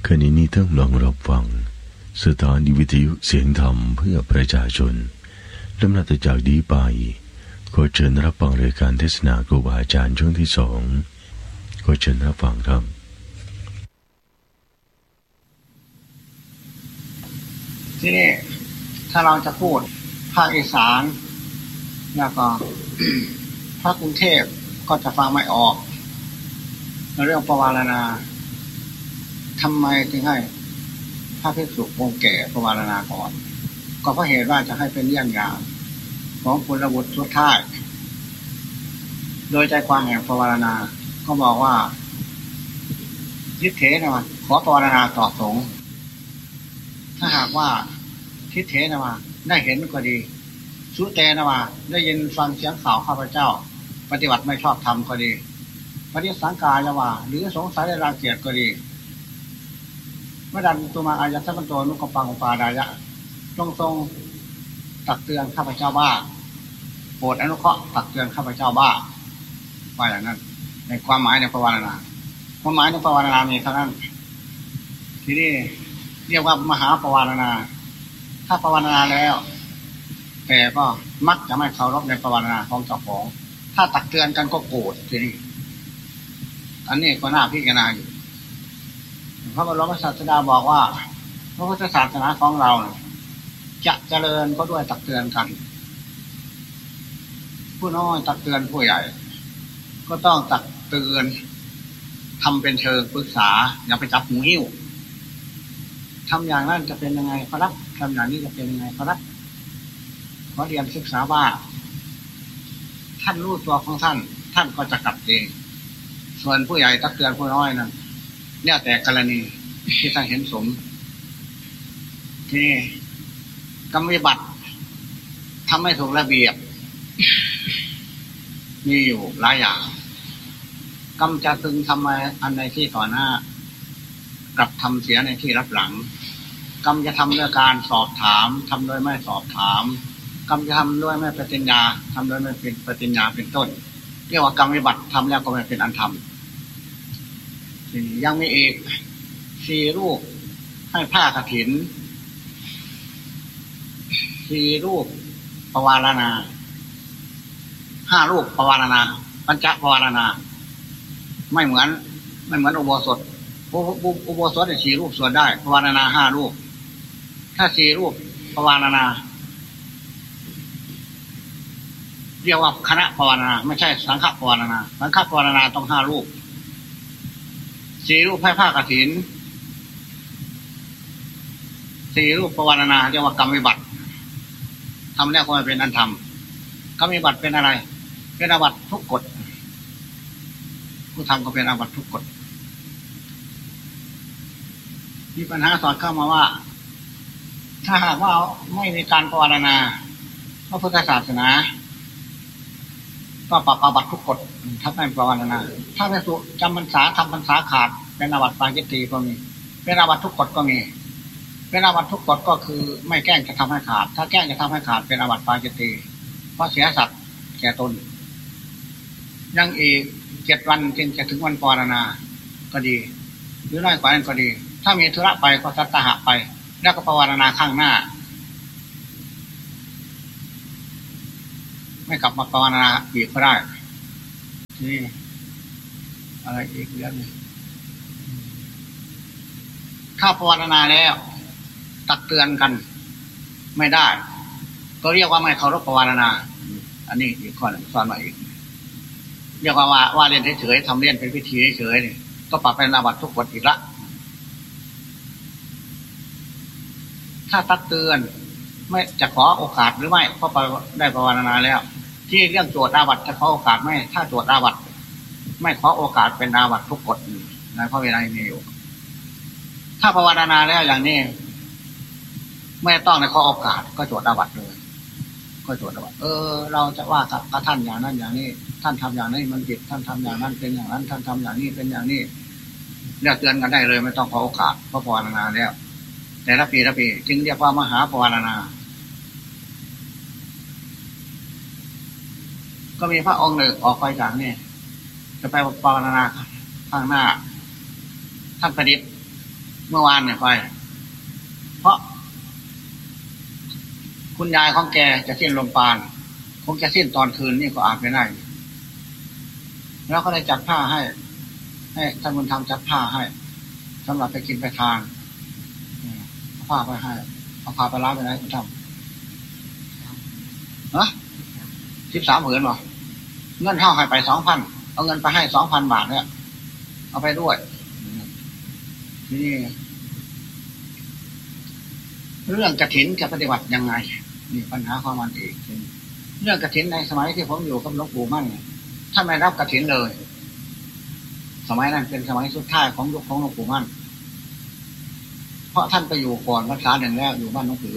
ขณะนี้ท่านกำลังรับฟังสถานีวิทยุเสียงธรรมเพื่อประชาชนลำดับจากนี้ไปขอเชิญรับฟังรายการเทศนาครูบาอาจารย์ช่วงที่สองขอเชิญรับฟังครับที่นี่ถ้าเราจะพูดภาคอีสานแล้วก็ ภาคกรุงเทพก็จะฟังไม่ออกในเรื่องปวารณาทำไมถึงให้พระภิกษุองค์แก่ปวารณาก่อนก็เพราะเหตุว่าจะให้เป็นเยี่ยงอย่างของกุลบุตรสุดท้ายโดยใจความแห่งปวารณาก็บอกว่าทิฏเถนะวะขอปวารณาต่อสงฆ์ถ้าหากว่าทิฏเถนะวะได้เห็นก็ดีสุเตนะวะได้ยินฟังเสียงข่าวข้าพเจ้าปฏิบัติไม่ชอบธรรมก็ดีปฏิสังกายว่าหรือสงสัยในรังเกียจก็ดีเมื่อดันตัวมาอายะสัมปันโตนุกปังอุปาดายะทรงตักเตือนข้าพเจ้าบ้าโปรดอนุเคราะห์ตักเตือนข้าพเจ้าบ้าว่าอย่างนั้นในความหมายในปวารณาความหมายในปวารณามีเท่านั้นที่นี่เรียกว่ามหาปวารณาถ้าปวารณาแล้วแต่ก็มักจะไม่เคารพในปวารณาของเจ้าของถ้าตักเตือนกันก็โกรธทีนี้อันนี้ก็น่าพิจารณาอยู่พระบรมศาสดาบอกว่าพระพุทธศาสนาของเราจะเจริญก็ด้วยตักเตือนกันผู้น้อยตักเตือนผู้ใหญ่ก็ต้องตักเตือนทำเป็นเชิงปรึกษาอย่าไปจับหูหิ้วทำอย่างนั้นจะเป็นยังไงครับทำอย่างนี้จะเป็นยังไงครับขอเรียนศึกษาว่าท่านรู้ตัวของท่านท่านก็จะกลับเองส่วนผู้ใหญ่ตักเตือนผู้น้อยนั้นเนี่ยแต่กรณีที่ท่านเห็นสมที่กรรมวิบัติทำให้ถูกระเบียบมีอยู่หลายอย่างกรรมจะพึงทำอันในที่ต่อหน้ากลับทำเสียในที่รับหลังกรรมจะทำด้วยการสอบถามทำโดยไม่สอบถามกรรมจะทำด้วยไม่ปฏิญญาทำโดยไม่เป็นปฏิญญาเป็นต้นเรียกว่ากรรมวิบัติทำแล้วก็ไม่เป็นอันทำยังมีอีก4 รูปให้ผ้ากฐิน4 รูปปวารณา5 รูปปวารณาปัญจปวารณาไม่เหมือนอุโบสถอุโบสถ4 รูปส่วนได้ปวารณา5 รูปถ้า4 รูปปวารณาเรียกว่าคณะปวารณาไม่ใช่สังฆปวารณาสังฆปวารณาต้อง5 รูป4 รูปให้ผ้ากฐิน4 รูปปวารณาเรียกว่ากรรมวิบัติทำแล้วก็ไม่เป็นอันทำกรรมวิบัติเป็นอะไรเป็นอาบัติทุกกฎผู้ทำก็เป็นอาบัติทุกกฎมีปัญหาสอดเข้ามาว่าถ้าหากว่าไม่มีการปวารณาพระพุทธศาสนาก็ปรับอาบัติทุกกฎถ้าไม่ปวารณาถ้าไม่สุจำพรรษาทำพรรษาขาดเป็นอาบัติปาจิตตีก็มีเป็นอาบัติทุกกฎก็มีเป็นอาบัติทุกกฎก็คือไม่แกล้งจะทำให้ขาดถ้าแกล้งจะทำให้ขาดเป็นอาบัติปาจิตตีเพราะเสียสัตว์แก่ตนยังอีก7 วันจึงจะถึงวันปวารณาก็ดีหรือน้อยกว่านั้นก็ดีถ้ามีธุระไปก็สัตตหะไปแล้วก็ปวารณาข้างหน้าไม่กลับมาปวารณาอีกก็ได้นี่อะไรอีกเรื่องนึงถ้าปวารณาแล้วตักเตือนกันไม่ได้ก็เรียกว่าไม่เคารพปวารณาอันนี้อีกข้อหนึ่งสอนมาอีกเรียกว่าเรียนเฉยๆทำเรียนเป็นพิธีเฉยๆก็ปรับเป็นอาบัติทุกกฎอีกละถ้าตักเตือนไม่จะขอโอกาสหรือไม่เพราะได้ปวารณาแล้วที่เรื่องโจทย์อาบัติจะขอโอกาสไม่ถ้าโจทย์อาบัติไม่ขอโอกาสเป็นอาบัติทุกกฎในพระวินัยมีอยู่ถ้าปวารณาแล้วอย่างนี้ไม่ต้องในขอโอกาสก็โจทย์อาบัติเลยก็โจทย์อาบัติเราจะว่ากับท่านอย่างนั้นอย่างนี้ท่านทำอย่างนี้มันผิดท่านทำอย่างนั้นเป็นอย่างนั้นท่านทำอย่างนี้เป็นอย่างนี้เรียกเตือนกันได้เลยไม่ต้องขอโอกาสเพราะปวารณาแล้วแต่ละปีจึงเรียกว่ามหาปวารณาก็มีพระองค์หนึ่งออกไปจากนี่จะไปปวารณาข้างหน้าท่านประดิษฐ์เมื่อวานเนี่ยไปเพราะคุณยายของแกจะสิ้นลมปราณคงจะสิ้นตอนคืนนี่ก็อาจไม่ได้แล้วก็ได้จัดผ้าให้ท่านบุญธรรมจัดผ้าให้สำหรับไปกินไปทานเอาผ้าไปให้เอาผ้าไปล้างไปไหนคุณทำ13,000หรอเงินเท่าให้ไป2,000เอาเงินไปให้2,000 บาทเนี่ยเอาไปด้วยนี่เรื่องกฐินจะปฏิบัติยังไงนี่ปัญหาของมันเองเรื่องกฐินในสมัยที่ผมอยู่กับหลวงปู่มั่นท่านไม่รับกฐินเลยสมัยนั้นเป็นสมัยสุดท้ายของยุคของหลวงปู่มั่นเพราะท่านไปอยู่ก่อนพรรษาหนึ่งแล้วอยู่บ้านหลวงปู่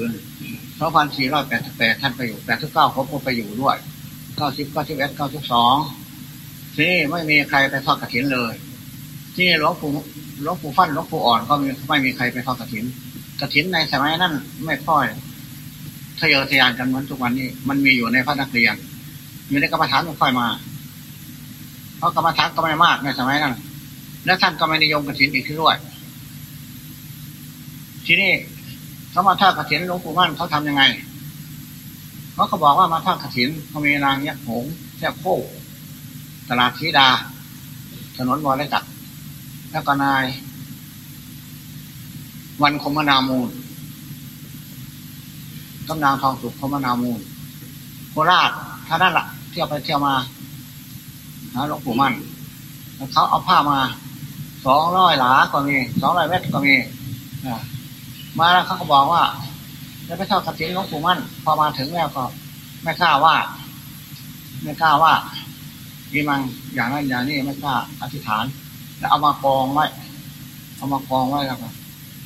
2488ท่านไปอยู่89ผมก็ไปอยู่ด้วย90 91 92ที่ไม่มีใครไปทอดกฐินเลยที่หลวงปู่ฟั่นหลวงปู่อ่อนก็ไม่มีใครไปทอดกฐินกฐินในสมัยนั้นไม่ค่อยทะเยอทะยานกันเหมือนทุกวันนี้มันมีอยู่ในพระนักเรียนอยู่ในกรรมฐานไม่ค่อยมาเพราะกรรมฐานก็ไม่มากในสมัยนั้นและท่านก็ไม่นิยมกฐินอีกด้วยทีนี้เขามาทอดกฐินหลวงปู่มั่นเขาทำยังไงเขาก็บอกว่ามาทอดกฐินเขามีนางยักษ์หงส์แซ่บโค้ตลาดสีดาถนนวรจักรแล้วก็นายวันคมนามูลกำนางทองสุขคมนามูลโคราชท่านั่นละเที่ยวไปเที่ยวมาหาหลวงปู่มั่นแล้วเขาเอาผ้ามา200 หลาก็มี200 เมตรก็มีมาแล้วเขาก็บอกว่าจะไปเท่ากฐินหลวงปู่มั่นพอมาถึงแล้วก็ไม่กล้าว่ามีมังอย่างนั้นอย่างนี้ไม่กล้าอธิษฐานแล้วเอามากองไว้แล้วก็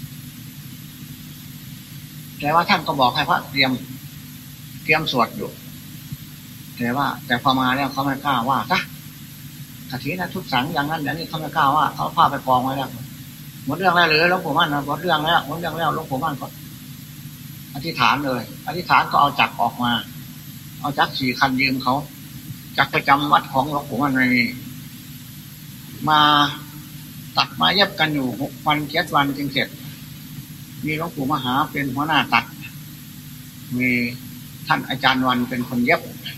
แต่ว่าท่านก็บอกให้พระเตรียมสวดอยู่แต่พอมาแล้วเขาไม่กล้าว่าซะกฐินนะทุกสังอย่างนั้นอย่างนี้เขาไม่กล้าว่าเขาพาไปกองไว้แล้วหมดเรื่องแล้วหรือหลวงปู่มั่นหมดเรื่องแล้วหลวงปู่มั่นก็อธิษฐานเลยอธิษฐานก็เอาจักรออกมาเอาจักร4 คันยืมเขาจักรประจำวัดของหลวงปู่มั่นไม่มีมาตัดมาเย็บกันอยู่6 วัน 7 วันจึงเสร็จมีหลวงปู่มหาเป็นหัวหน้าตัดมีท่านอาจารย์วันเป็นคนเย็บ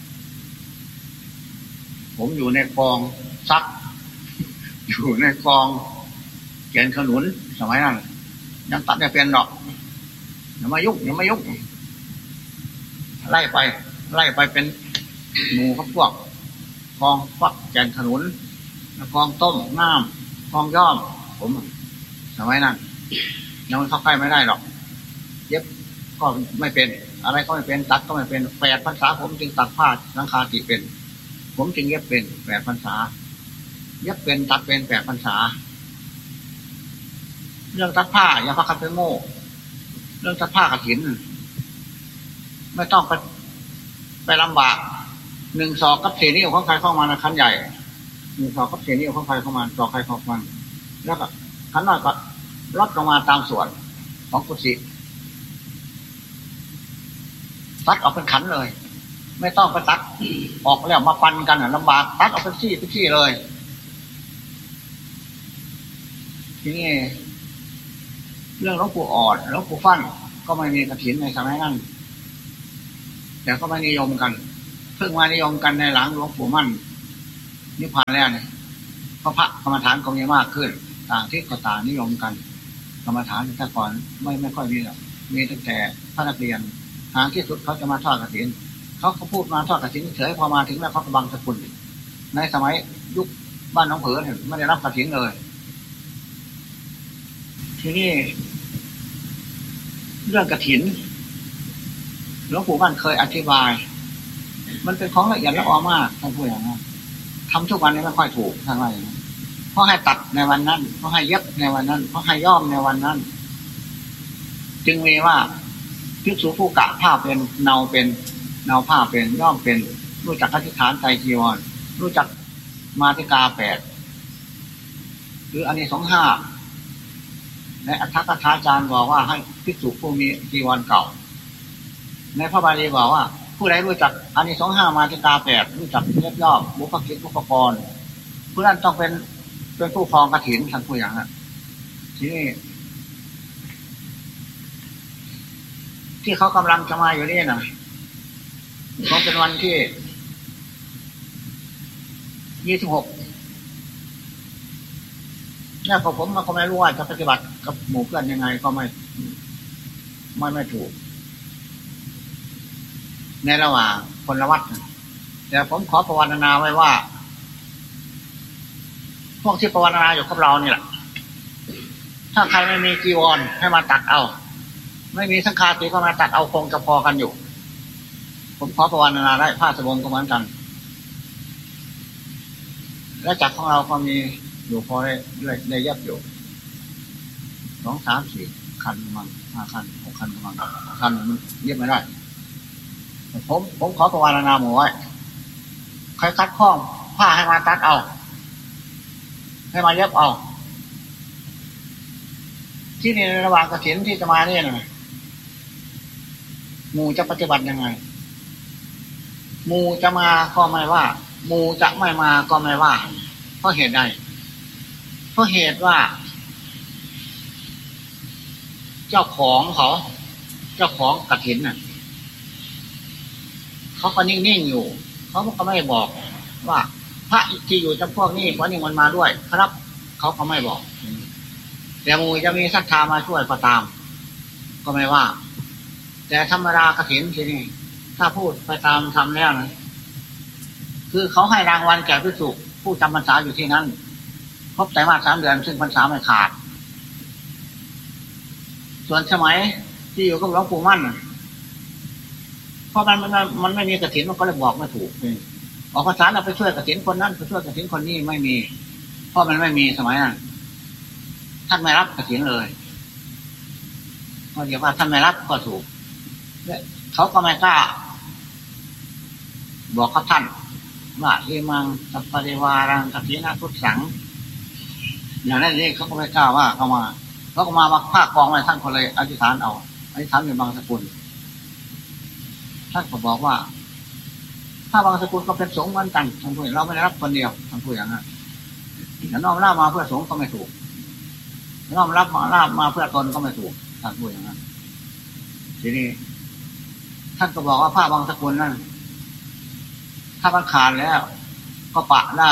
ผมอยู่ในกองซักอยู่ในกองเขียนขนุนสมัยนั้นยังตัดได้เป็นหรอกอย่ามายุ่งไล่ไปเป็นหมูครับพวกกองฟักแกนขนุนกองต้มน้ำกองย่อมผมสมัยนั้นยังเข้าใกล้ไม่ได้หรอกเย็บก็ไม่เป็นอะไรก็ไม่เป็นตัดก็ไม่เป็น8 พรรษาผมจึงตัดผ้าสังฆาติเป็นผมจึงเย็บเป็น8 พรรษาเย็บเป็นตัดเป็น8 พรรษาเรื่องตัดผ้าอย่าพากันไปโง่เรื่องตัดผ้ากฐินไม่ต้องไปลำบาก1 ศอกกับ4 นิ้วของใครเข้ามาในขันใหญ่1 ศอกกับ4 นิ้วของใครเข้ามาศอกใครของมันแล้วก็ขันน้อยก็ลดลงมาตามส่วนของกุฏิตัดออกเป็นขันเลยไม่ต้องไปตัดออกแล้วมาปันกันลำบากตัดออกเป็นซี่เลยทีนี้เรื่องหลวงปู่อ่อนหลวงปู่ฟั่นก็ไม่มีกฐินในสมัยนั้นแต่ก็ไม่นิยมกันเพิ่งมานิยมกันในหลังหลวงปู่มั่นนิพพานแล้วเนี่ยเพราะพระกรรมฐานก็มีมากขึ้นต่างที่ก็ต่างนิยมกันกรรมฐานแต่ก่อนไม่ค่อยมีหรอกมีตั้งแต่พระนักเรียนทางที่สุดเขาจะมาทอดกฐินเขาพูดมาทอดกฐินเฉยพอมาถึงแล้วเขากำลังสกุลในสมัยยุคบ้านน้องเผือเนี่ยไม่ได้รับกฐินเลยทีนี้เรื่องกฐินหลวงปู่มั่นเคยอธิบายมันเป็นของละเอียดละออมากท่านพูดอย่างนั้นทำทุกวันนี้ไม่ค่อยถูกท่านว่าอย่างนั้นเพราะให้ตัดในวันนั้นเพราะให้เย็บในวันนั้นเพราะให้ย่อมในวันนั้นจึงมีว่าภิกษุผู้กะผ้าเป็นเนาผ้าเป็นย่อมเป็นรู้จักอธิษฐานใจจีวรรู้จักมาติกา8หรืออานิสงส์5ในอัฏฐกถาจารย์บอกว่าให้ภิกษุผู้มีจีวรเก่าในพระบาลีบอกว่าผู้ใดรู้จักอานิสงส์5มาติกา8รู้จักเย็บย่อมบุพกิจบุพกรผู้นั้นต้องเป็นผู้ครองกฐินท่านผู้อย่างนั้นทีนี้ที่เขากำลังจะมาอยู่นี่นะคงเป็นวันที่26เนี่ยพอผมก็ไม่รู้ว่าจะปฏิบัติกับหมู่เพื่อนยังไงก็ไม่ถูกในระหว่างคนละวัดแต่ผมขอภาวนาไว้ว่าพวกที่ภาวนาอยู่กับเรานี่แหละถ้าใครไม่มีจีวรให้มาตัดเอาไม่มีสังฆาติก็มาตัดเอาคงจะพอกันอยู่ผมขอภาวนาได้ผ้าสบงก็เหมือนกันและจักรของเราก็มีอยู่พอได้เย็บอยู่2, 3, 4คันมัน5คัน6คันมันคันมันเย็บไม่ได้ผมขอภาวนาหมู่ไว้ใครคัดข้องผ้าให้มาตัดเอาให้มาเย็บเอาที่นี่ระหว่างกฐินที่จะมาเนี่ยนะหมู่จะปฏิบัติยังไงหมู่จะมาก็ไม่ว่าหมู่จะไม่มาก็ไม่ว่าเพราะเหตุใดเพราะเหตุว่าเจ้าของเขาเจ้าของกฐินน่ะเขาก็นิ่งๆอยู่เขาก็ไม่บอกว่าพระที่อยู่จำพวกนี้วันนี้มันมาด้วยครับเขาก็ไม่บอกแต่หมู่จะมีศรัทธามาช่วยก็ตามก็ไม่ว่าแต่ธรรมดากฐินทีนี้ถ้าพูดไปตามธรรมแล้วนะคือเขาให้รางวัลแก่ภิกษุผู้จำพรรษาอยู่ที่นั้นครบไตรมาส3 เดือนซึ่งพรรษาไม่ขาดส่วนสมัยที่อยู่กับหลวงปู่มั่นเพราะมันไม่มีกฐินมันก็เลยบอกไม่ถูกออกพรรษาเราไปช่วยกฐินคนนั้นไปช่วยกฐินคนนี้ไม่มีเพราะมันไม่มีสมัยนั้นท่านไม่รับกฐินเลยก็เรียกว่าท่านไม่รับก็ถูกเขาก็ไม่กล้าบอกกับท่านว่าเอมังสัพพะเทวารังกฐินาทุตสังอย่างนั้นนี่เขาก็ไม่กล้าว่าเขาก็มาภาคกองไว้ท่านคนเลยอธิษฐานเอาอธิษฐานเป็นบางสกุลท่านก็บอกว่าถ้าบางสกุลก็เป็นสงฆ์เหมือนกันท่านพูดเราไม่ได้รับคนเดียวท่านพูดอย่างนั้นแต่น้อมรับมาเพื่อสงฆ์ก็ไม่ถูกน้อมรับมาเพื่อตนก็ไม่ถูกท่านพูดอย่างนั้นทีนี้ท่านก็บอกว่าผ้าบางสกุลนั่นถ้ามันขาดแล้วก็ปะได้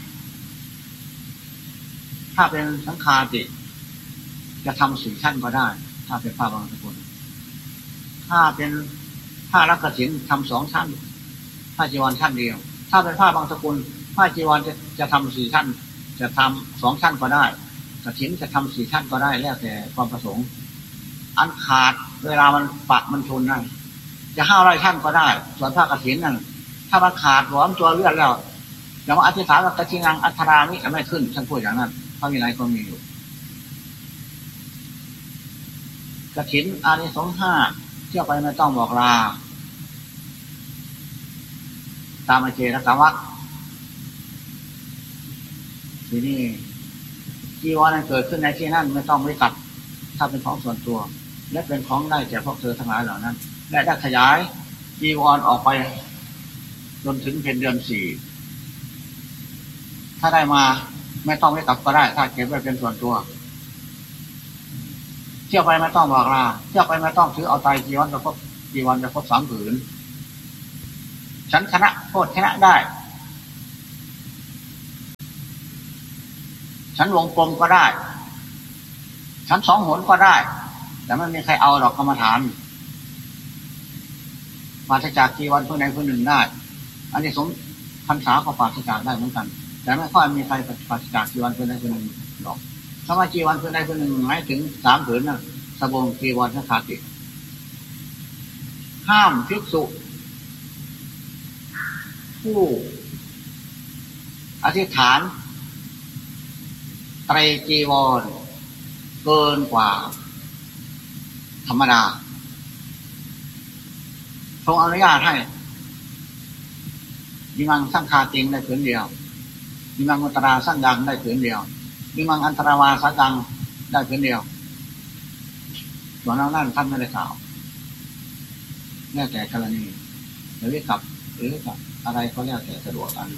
ถ้าเป็นสังฆาติจะทำ4 ชั้นก็ได้ถ้าเป็นผ้าบางสกุลถ้าเป็นผ้ารักกฐินทำ2 ชั้นผ้าจีวรชั้นเดียวถ้าเป็นผ้าบางสกุลผ้าจีวรจะทำ4 ชั้นจะทำ2 ชั้นก็ได้กฐินจะทำ4 ชั้นก็ได้แล้วแต่ความประสงค์อันขาดเวลามันปะมันชนนั่นจะ500 ชั้นก็ได้ส่วนผ้ากฐินนั่นถ้ามันขาดหลอมตัวเลือดแล้วอย่างว่าอธิษฐานว่ากฐินังอัฏฐามิจะไม่ขึ้นท่านพูดอย่างนั้นพระวินัยก็มีอยู่กฐินอานิสงส์5เที่ยวไปไม่ต้องบอกลาตามอาเจรกวรรคทีนี้จีวรนั้นเกิดขึ้นในที่นั่นไม่ต้องบริกรรมถ้าเป็นของส่วนตัวและเป็นของได้แก่พวกเธอทั้งหลายเหล่านั้นและได้ขยายจีวรออกไปจนถึงเป็นเดือน 4ถ้าได้มาไม่ต้องบริกรรมก็ได้ถ้าเก็บไว้เป็นส่วนตัวเที่ยวไปไม่ต้องบอกลาเที่ยวไปไม่ต้องถือเอาไตจีวรจะครบ3 ผืนฉันคณะโทษคณะได้ฉันวงกลมก็ได้ฉัน2 หนก็ได้แต่ไม่มีใครเอาหรอกกรรมฐานปราศจากจีวรผู้ใดผู้หนึ่งได้อันนี้สมพรรษาก็ปราศจากได้เหมือนกันแต่ไม่ค่อยมีใครปราศจากจีวรผู้ใดผู้หนึ่งหรอกถ้าว่าจีวรผู้ใดผู้หนึ่งหมายถึง3 ผืนน่ะสบงจีวรสังฆาติห้ามภิกษุผู้อธิษฐานไตรจีวรเกินกว่าธรรมดาทรงอนุญาตให้นิมังสังฆาติงได้ผืนเดียวนิมังอุตราสังฆังได้ผืนเดียวนิมังอันตรวาสังฆังได้ผืนเดียวส่วนนั้นท่านไม่ได้กล่าวแน่แต่กรณีหรือกับอะไรก็แล้วแต่สะดวกอัน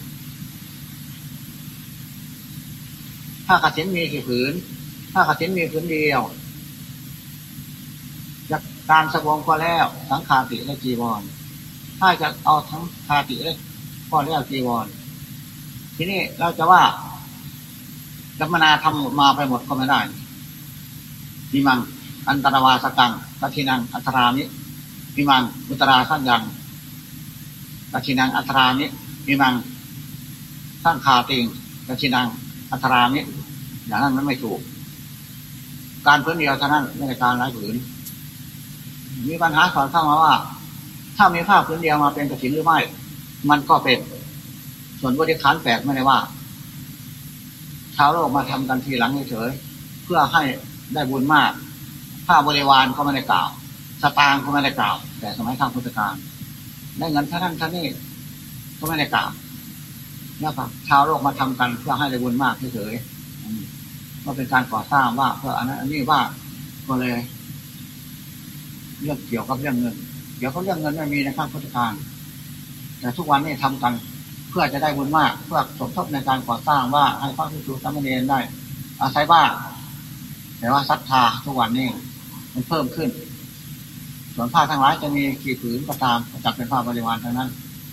ถ้ากฐินมีกี่ผืนถ้ากฐินมีผืนเดียวจะการสบงพอแล้วสังฆาติและจีวรถ้าจะเอาทั้งคาติและพอแล้วจีวรทีนี้เราจะว่ากัมมนาทำมาไปหมดก็ไม่ได้มีมังอันตรวาสกังกัทินังอัตรามิมีมังอุตราสั้นยังกัทินังอัตรามิมีมังสั้นคาติงกัทินังอัตรามิอย่างนั้นมันไม่ถูกการพื้นเดียวเท่านั้นไม่ใช่การหลายผืนมีปัญหาสอนเข้ามาว่าถ้ามีผ้าพื้นเดียวมาเป็นกฐินหรือไม่มันก็เป็นส่วนบริขารแปลกไม่ได้ว่าชาวโลกมาทำกันทีหลังเฉยๆเพื่อให้ได้บุญมากผ้าบริวารก็ไม่ได้กล่าวสตางค์ก็ไม่ได้กล่าวแต่สมัยทางพุทธกาลได้เงินท่านก็ไม่ได้กล่าวนะครับชาวโลกมาทำกันเพื่อให้ได้บุญมากเฉยๆก็เป็นการก่อสร้างว่าเพื่ออันนั้นอันนี้ว่าก็เลยเรื่องเกี่ยวกับเรื่องเงินเดี๋ยวเขาเรื่องเงินไม่มีในข้างพุทธกาลแต่ทุกวันนี้ทำกันเพื่อจะได้บุญมากเพื่อสมทบในการก่อสร้างว่าให้พระภิกษุสามเณรได้อาศัยบ้านแต่ว่าศรัทธาทุกวันนี้มันเพิ่มขึ้นส่วนผ้าทั้งหลายจะมีกี่ผืนก็ตามจัดเป็นผ้าบริวารทั้งนั้น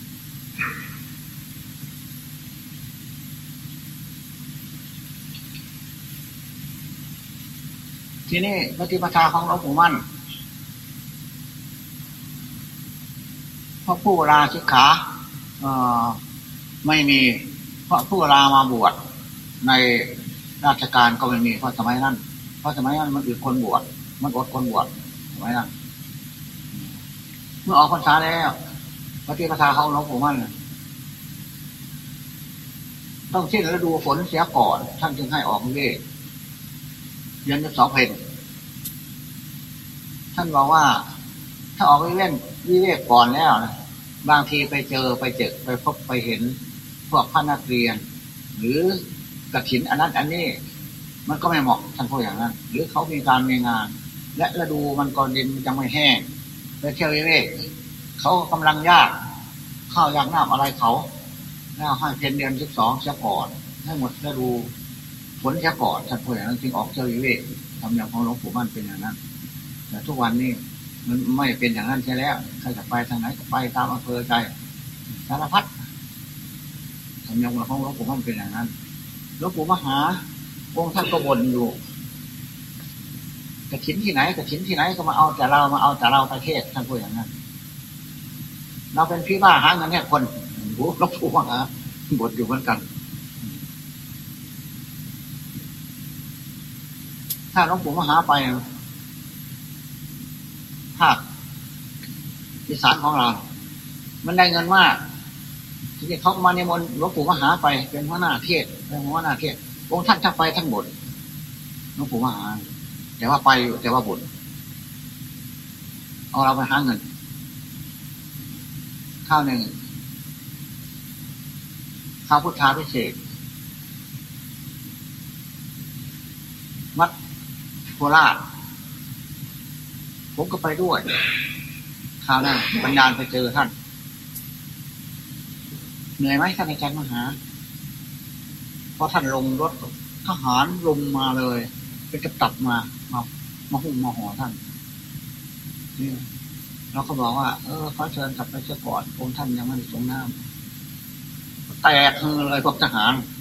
ทีนี้ปฏิปทาของหลวงปู่มั่นเพราะผู้ลาสิกขาไม่มีเพราะผู้ลามาบวชในราชการก็ไม่มีเพราะสมัยนั้นมันอึดคนบวชมันอดคนบวชสมัยนั้นเมื่อออกพรรษาแล้วปฏิปทาของหลวงปู่มั่นต้องสิ้นฤดูฝนเสียก่อนท่านจึงให้ออกเวทเดือน2 เพ็ญท่านบอกว่าถ้าออกวิเวกก่อนแล้วนะบางทีไปเจอไปพบไปเห็นพวกพระนักเรียนหรือกฐินอันนั้นอันนี้มันก็ไม่เหมาะท่านพูดอย่างนั้นหรือเขามีการมีงานและฤดูมันก่อนดินมันยังไม่แห้งไปเที่ยววิเวกเขากำลังยากข้าวยากน้ำอะไรเขาแล้วให้เพ็ญเดือน12เสียก่อนให้หมดฤดูฝนเสียก่อนท่านพูดอย่างนั้นจึงออกเที่ยววิเวกทำอย่างของหลวงปู่มั่นเป็นอย่างนั้นแต่ทุกวันนี้มันไม่เป็นอย่างนั้นใช่แล้วใครจะไปทางไหนก็ไปตามอำเภอใจสารพัดทำอย่างของหลวงปู่มั่นเป็นอย่างนั้นหลวงปู่มหาองค์ท่านก็บ่นอยู่กฐินที่ไหนก็มาเอาแต่เราประเทศท่านพูดอย่างนั้นเราเป็นพี่บ้าหาเงินเนี่ยคนหลวงปู่มหาบ่นอยู่เหมือนกันถ้าหลวงปู่มหาไปภาคอีสานของเรามันได้เงินมากทีนี้เขามาในมนหลวงปู่มหาไปเป็นหัวหน้าเทศองค์ท่านทั้งไปทั้งหมดหลวงปู่มหาแต่ว่าไปแต่ว่าบ่นเอาเราไปหาเงินข้าวหนึ่งข้าวพุทธาพิเศษวัดโคราชผมก็ไปด้วยคราวนั้นบรรดาลไปเจอท่านเหนื่อยไหมท่านอาจารย์มหาเพราะท่านลงรถทหารลงมาเลยเป็นกระตับมาหุ้มมาห่อท่านนี่เราก็บอกว่าขอเชิญกลับไปเสียก่อนองค์ท่านยังไม่ได้ส่งน้ำแตกเลยพวกทหาร